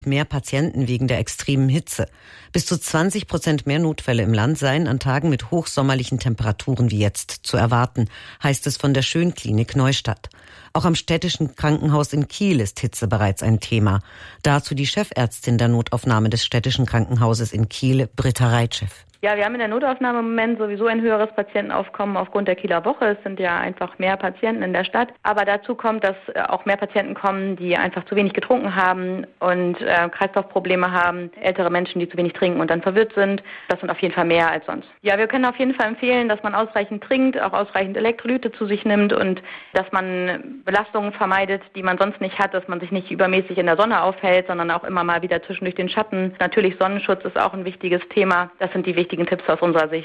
Mehr Patienten wegen der extremen Hitze. Bis zu 20% mehr Notfälle im Land seien an Tagen mit hochsommerlichen Temperaturen wie jetzt zu erwarten, heißt es von der Schönklinik Neustadt. Auch am städtischen Krankenhaus in Kiel ist Hitze bereits ein Thema. Dazu die Chefärztin der Notaufnahme des städtischen Krankenhauses in Kiel, Britta Reitschew. Ja, wir haben in der Notaufnahme im Moment sowieso ein höheres Patientenaufkommen aufgrund der Kieler Woche. Es sind ja einfach mehr Patienten in der Stadt. Aber dazu kommt, dass auch mehr Patienten kommen, die einfach zu wenig getrunken haben und Kreislaufprobleme haben. Ältere Menschen, die zu wenig trinken und dann verwirrt sind. Das sind auf jeden Fall mehr als sonst. Ja, wir können auf jeden Fall empfehlen, dass man ausreichend trinkt, auch ausreichend Elektrolyte zu sich nimmt und dass man Belastungen vermeidet, die man sonst nicht hat, dass man sich nicht übermäßig in der Sonne aufhält, sondern auch immer mal wieder zwischendurch den Schatten. Natürlich Sonnenschutz ist auch ein wichtiges Thema. Das sind die wichtigen Tipps aus unserer Sicht.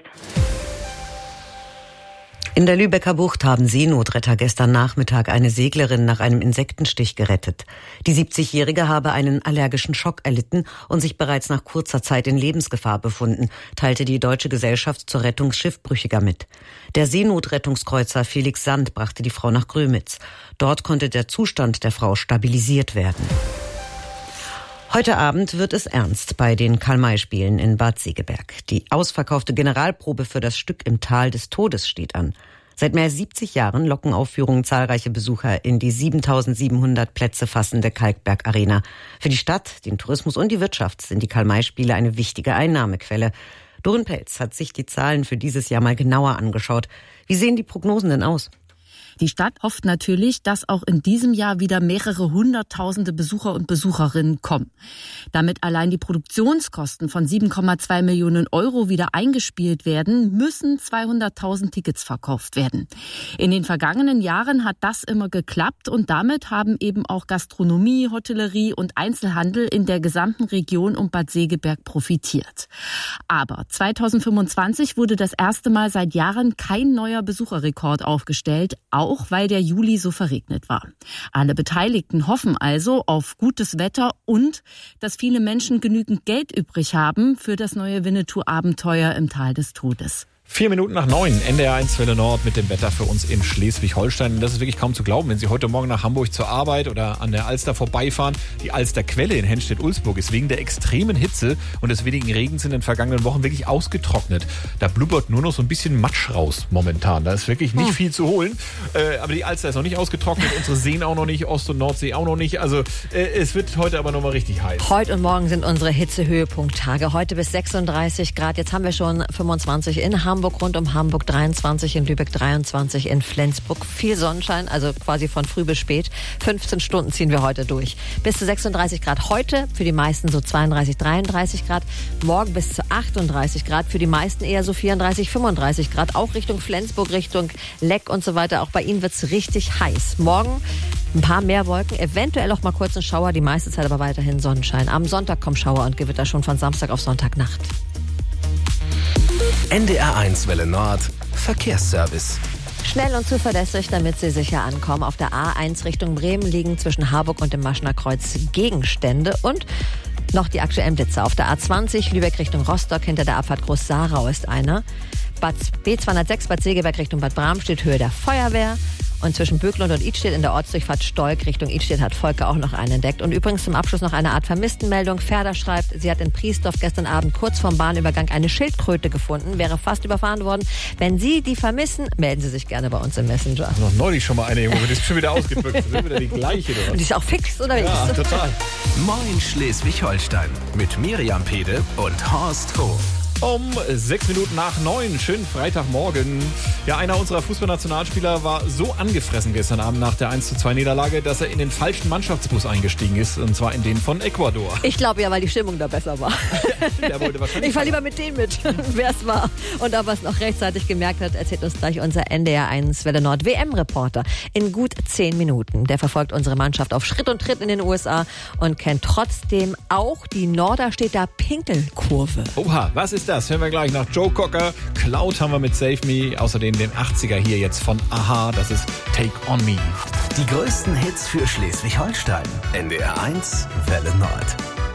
In der Lübecker Bucht haben Seenotretter gestern Nachmittag eine Seglerin nach einem Insektenstich gerettet. Die 70-Jährige habe einen allergischen Schock erlitten und sich bereits nach kurzer Zeit in Lebensgefahr befunden, teilte die Deutsche Gesellschaft zur Rettung Schiffbrüchiger mit. Der Seenotrettungskreuzer Felix Sand brachte die Frau nach Grömitz. Dort konnte der Zustand der Frau stabilisiert werden. Heute Abend wird es ernst bei den Karl-May-Spielen in Bad Segeberg. Die ausverkaufte Generalprobe für das Stück Im Tal des Todes steht an. Seit mehr als 70 Jahren locken Aufführungen zahlreiche Besucher in die 7.700 Plätze fassende Kalkberg Arena. Für die Stadt, den Tourismus und die Wirtschaft sind die Karl-May-Spiele eine wichtige Einnahmequelle. Dorin Pelz hat sich die Zahlen für dieses Jahr mal genauer angeschaut. Wie sehen die Prognosen denn aus? Die Stadt hofft natürlich, dass auch in diesem Jahr wieder mehrere hunderttausende Besucher und Besucherinnen kommen. Damit allein die Produktionskosten von 7,2 Millionen Euro wieder eingespielt werden, müssen 200.000 Tickets verkauft werden. In den vergangenen Jahren hat das immer geklappt und damit haben eben auch Gastronomie, Hotellerie und Einzelhandel in der gesamten Region um Bad Segeberg profitiert. Aber 2025 wurde das erste Mal seit Jahren kein neuer Besucherrekord aufgestellt, auch weil der Juli so verregnet war. Alle Beteiligten hoffen also auf gutes Wetter und dass viele Menschen genügend Geld übrig haben für das neue Winnetou-Abenteuer im Tal des Todes. 9:04, NDR 1 Welle Nord mit dem Wetter für uns in Schleswig-Holstein. Das ist wirklich kaum zu glauben, wenn Sie heute Morgen nach Hamburg zur Arbeit oder an der Alster vorbeifahren. Die Alsterquelle in Henstedt-Ulzburg ist wegen der extremen Hitze und des wenigen Regens in den vergangenen Wochen wirklich ausgetrocknet. Da blubbert nur noch so ein bisschen Matsch raus momentan. Da ist wirklich nicht viel zu holen. Aber die Alster ist noch nicht ausgetrocknet, unsere Seen auch noch nicht, Ost- und Nordsee auch noch nicht. Also es wird heute aber nochmal richtig heiß. Heute und morgen sind unsere Hitzehöhepunkttage. Heute bis 36 Grad. Jetzt haben wir schon 25 in Hamburg, rund um Hamburg 23, in Lübeck 23, in Flensburg viel Sonnenschein, also quasi von früh bis spät. 15 Stunden ziehen wir heute durch. Bis zu 36 Grad heute, für die meisten so 32, 33 Grad. Morgen bis zu 38 Grad, für die meisten eher so 34, 35 Grad. Auch Richtung Flensburg, Richtung Leck und so weiter. Auch bei Ihnen wird es richtig heiß. Morgen ein paar mehr Wolken, eventuell auch mal kurz ein Schauer, die meiste Zeit aber weiterhin Sonnenschein. Am Sonntag kommen Schauer und Gewitter schon von Samstag auf Sonntagnacht. NDR 1 Welle Nord Verkehrsservice. Schnell und zuverlässig, damit Sie sicher ankommen. Auf der A1 Richtung Bremen liegen zwischen Harburg und dem Maschner Kreuz Gegenstände und noch die aktuellen Blitze. Auf der A20 Lübeck Richtung Rostock hinter der Abfahrt Groß-Sarau ist einer. B206 Bad Segeberg Richtung Bad Bramstedt Höhe der Feuerwehr. Und zwischen Böklund und Idstedt in der Ortsdurchfahrt Stolk Richtung Idstedt hat Volker auch noch einen entdeckt. Und übrigens zum Abschluss noch eine Art Vermisstenmeldung. Ferda schreibt, sie hat in Priesdorf gestern Abend kurz vorm Bahnübergang eine Schildkröte gefunden, wäre fast überfahren worden. Wenn Sie die vermissen, melden Sie sich gerne bei uns im Messenger. Noch neulich schon mal eine Junge, die ist schon wieder ausgedrückt. Das ist wieder die gleiche. Und die ist auch fix unterwegs. Ja, total. Moin Schleswig-Holstein mit Miriam Pede und Horst Hof. Um 9:06. Schönen Freitagmorgen. Ja, einer unserer Fußballnationalspieler war so angefressen gestern Abend nach der 1:2 Niederlage, dass er in den falschen Mannschaftsbus eingestiegen ist, und zwar in den von Ecuador. Ich glaube ja, weil die Stimmung da besser war. Der wollte wahrscheinlich ich fahre lieber mit denen mit, wer es war. Und ob er es noch rechtzeitig gemerkt hat, erzählt uns gleich unser NDR 1 Welle Nord WM-Reporter in gut 10 Minuten. Der verfolgt unsere Mannschaft auf Schritt und Tritt in den USA und kennt trotzdem auch die Norderstedter Pinkelkurve. Oha, was ist das? Hören wir gleich nach Joe Cocker. Cloud haben wir mit Save Me. Außerdem den 80er hier jetzt von Aha. Das ist Take On Me. Die größten Hits für Schleswig-Holstein. NDR 1 Welle Nord.